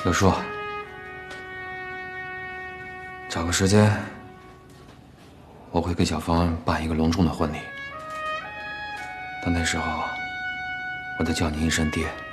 柳树，找个时间，我会给小芳办一个隆重的婚礼。到那时候，我再叫你一声爹。